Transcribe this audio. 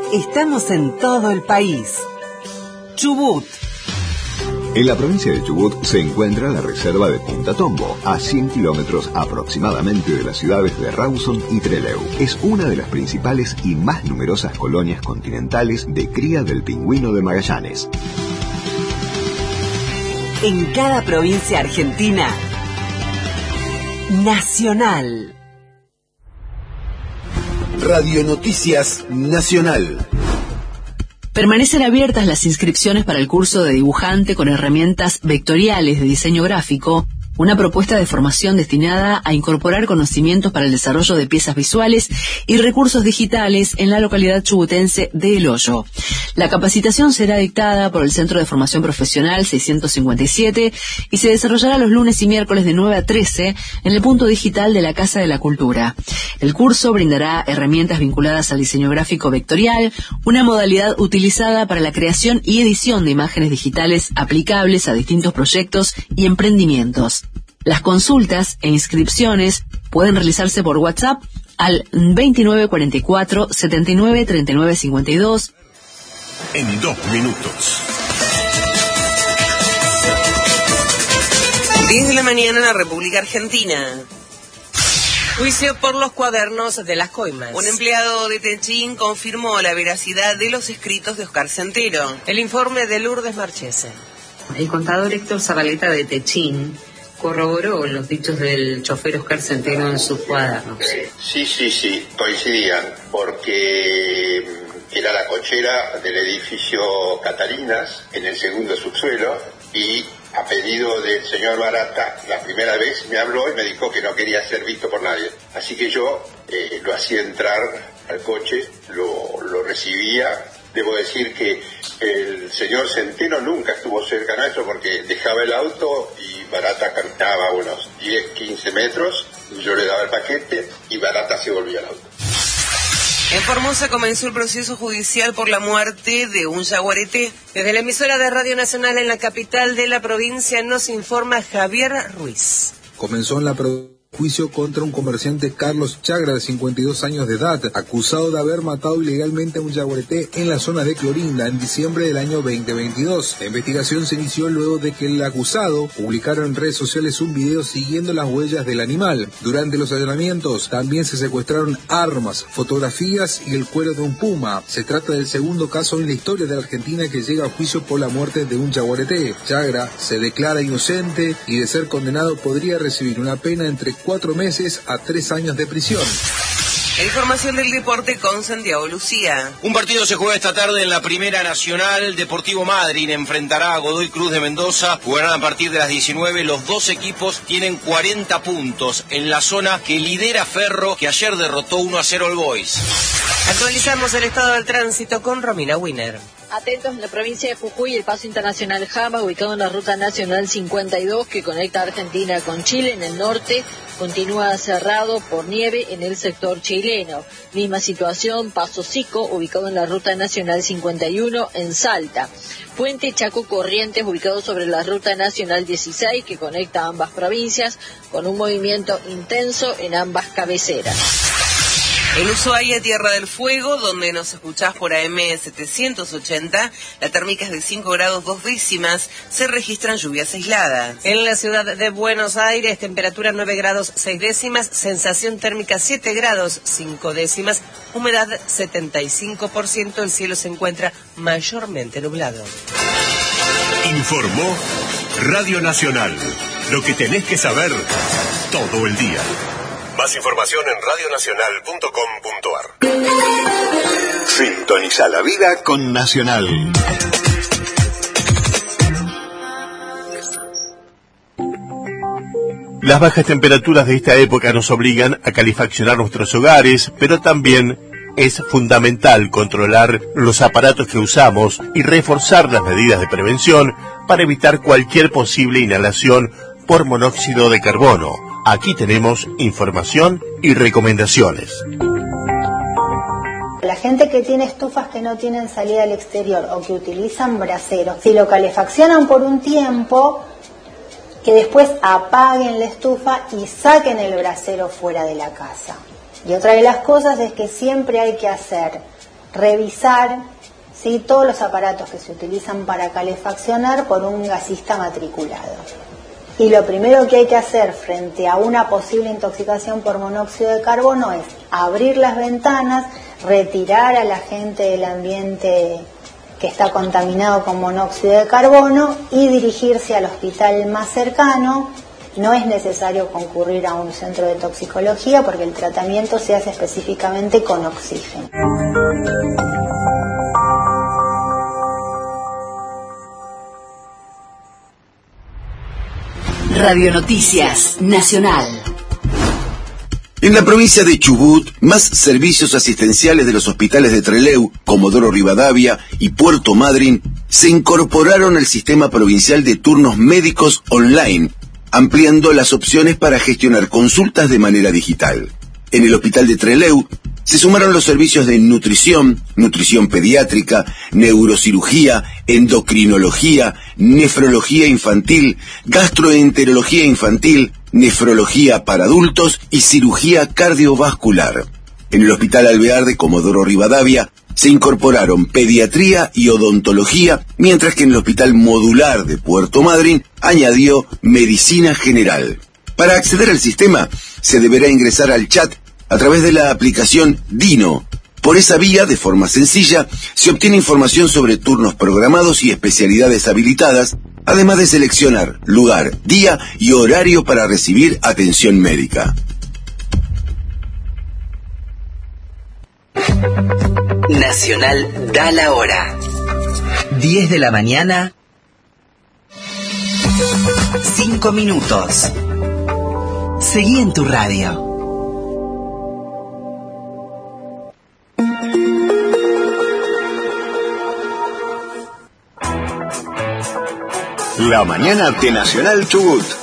Estamos en todo el país. Chubut. En la provincia de Chubut se encuentra la reserva de Punta Tombo, a 100 kilómetros aproximadamente de las ciudades de Rawson y Trelew. Es una de las principales y más numerosas colonias continentales de cría del pingüino de Magallanes. En cada provincia argentina, nacional. Radio Noticias Nacional. Permanecen abiertas las inscripciones para el curso de dibujante con herramientas vectoriales de diseño gráfico, una propuesta de formación destinada a incorporar conocimientos para el desarrollo de piezas visuales y recursos digitales en la localidad chubutense de El Hoyo. La capacitación será dictada por el Centro de Formación Profesional 657 y se desarrollará los lunes y miércoles de 9 a 13 en el punto digital de la Casa de la Cultura. El curso brindará herramientas vinculadas al diseño gráfico vectorial, una modalidad utilizada para la creación y edición de imágenes digitales aplicables a distintos proyectos y emprendimientos. Las consultas e inscripciones pueden realizarse por WhatsApp al 2944 79 39 52. En 2 minutos. 10 de la mañana en la República Argentina. Juicio por los cuadernos de las coimas. Un empleado de Techín confirmó la veracidad de los escritos de Oscar Centeno. El informe de Lourdes Marchese. El contador Héctor Zabaleta de Techín corroboró los dichos del chofer Oscar Centeno en sus cuadernos. Sí, coincidían, porque era la cochera del edificio Catarinas, en el segundo subsuelo, y a pedido del señor Barata, la primera vez me habló y me dijo que no quería ser visto por nadie. Así que yo lo hacía entrar al coche, lo recibía. Debo decir que el señor Centeno nunca estuvo cercano a eso porque dejaba el auto y Barata caminaba unos 10, 15 metros, yo le daba el paquete y Barata se volvía al auto. En Formosa comenzó el proceso judicial por la muerte de un yaguareté. Desde la emisora de Radio Nacional en la capital de la provincia nos informa Javier Ruiz. Comenzó en la juicio contra un comerciante Carlos Chagra, de 52 años de edad, acusado de haber matado ilegalmente a un yaguareté en la zona de Clorinda en diciembre del año 2022. La investigación se inició luego de que el acusado publicara en redes sociales un video siguiendo las huellas del animal. Durante los allanamientos también se secuestraron armas, fotografías y el cuero de un puma. Se trata del segundo caso en la historia de la Argentina que llega a juicio por la muerte de un yaguareté. Chagra se declara inocente y, de ser condenado, podría recibir una pena entre 4 meses a 3 años de prisión. Información del deporte con Santiago Lucía. Un partido se juega esta tarde en la Primera Nacional. Deportivo Madryn enfrentará a Godoy Cruz de Mendoza. Jugarán a partir de las 19. Los dos equipos tienen 40 puntos en la zona que lidera Ferro, que ayer derrotó 1-0 al Boys. Actualizamos el estado del tránsito con Romina Winer. Atentos, en la provincia de Jujuy, el paso internacional Jama, ubicado en la ruta nacional 52 que conecta Argentina con Chile en el norte, continúa cerrado por nieve en el sector chileno. Misma situación, Paso Sico, ubicado en la ruta nacional 51 en Salta. Puente Chaco Corrientes, ubicado sobre la ruta nacional 16 que conecta ambas provincias, con un movimiento intenso en ambas cabeceras. En Ushuaia, Tierra del Fuego, donde nos escuchás por AM 780, la térmica es de 5 grados 2 décimas, se registran lluvias aisladas. En la ciudad de Buenos Aires, temperatura 9 grados 6 décimas, sensación térmica 7 grados 5 décimas, humedad 75%, el cielo se encuentra mayormente nublado. Informó Radio Nacional, lo que tenés que saber todo el día. Más información en radionacional.com.ar. Sintoniza la vida con Nacional. Las bajas temperaturas de esta época nos obligan a calefaccionar nuestros hogares, pero también es fundamental controlar los aparatos que usamos y reforzar las medidas de prevención para evitar cualquier posible inhalación por monóxido de carbono. Aquí tenemos información y recomendaciones. La gente que tiene estufas que no tienen salida al exterior o que utilizan braseros, si lo calefaccionan por un tiempo, que después apaguen la estufa y saquen el brasero fuera de la casa. Y otra de las cosas es que siempre hay que hacer revisar, ¿sí?, todos los aparatos que se utilizan para calefaccionar por un gasista matriculado. Y lo primero que hay que hacer frente a una posible intoxicación por monóxido de carbono es abrir las ventanas, retirar a la gente del ambiente que está contaminado con monóxido de carbono y dirigirse al hospital más cercano. No es necesario concurrir a un centro de toxicología porque el tratamiento se hace específicamente con oxígeno. Radio Noticias Nacional. En la provincia de Chubut, más servicios asistenciales de los hospitales de Trelew, Comodoro Rivadavia y Puerto Madryn se incorporaron al sistema provincial de turnos médicos online, ampliando las opciones para gestionar consultas de manera digital. En el hospital de Trelew se sumaron los servicios de nutrición, nutrición pediátrica, neurocirugía, endocrinología, nefrología infantil, gastroenterología infantil, nefrología para adultos y cirugía cardiovascular. En el Hospital Alvear de Comodoro Rivadavia se incorporaron pediatría y odontología, mientras que en el Hospital Modular de Puerto Madryn añadió medicina general. Para acceder al sistema se deberá ingresar al chat a través de la aplicación Dino. Por esa vía, de forma sencilla, se obtiene información sobre turnos programados y especialidades habilitadas, además de seleccionar lugar, día y horario para recibir atención médica. Nacional da la hora. 10 de la mañana, 5 minutos. Seguí en tu radio. La mañana de Nacional Chubut.